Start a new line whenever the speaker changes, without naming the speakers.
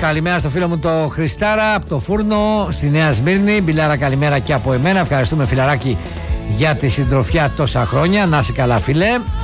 Καλημέρα στο φίλο μου το Χριστάρα από το Φούρνο στη Νέα Σμύρνη. Μπιλάρα, καλημέρα και από εμένα. Ευχαριστούμε, φιλαράκι, για τη συντροφιά τόσα χρόνια. Να είσαι καλά, φίλε.